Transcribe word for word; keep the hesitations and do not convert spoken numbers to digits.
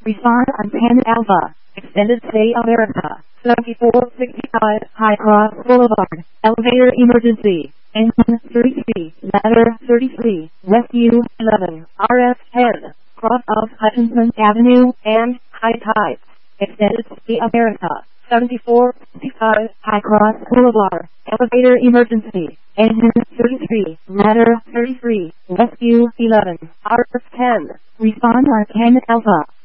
Respond on ten Alpha. Extended Stay America. seventy-four sixty-five High Cross Boulevard. Elevator emergency. Engine thirty-three. Ladder thirty-three. Rescue eleven. R F ten. Cross of Hutchinson Avenue and High Tides. Extended Stay America. seventy-four sixty-five High Cross Boulevard. Elevator emergency. Engine thirty-three. Ladder thirty-three. Rescue eleven. R F ten. Respond on ten Alpha.